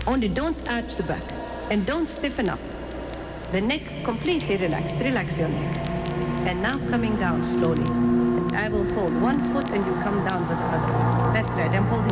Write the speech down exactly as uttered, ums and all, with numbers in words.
Only don't arch the back and don't stiffen up. The neck completely relaxed. Relax your neck. And now coming down slowly. And I will hold one foot and you come down with the other one. That's right. I'm holding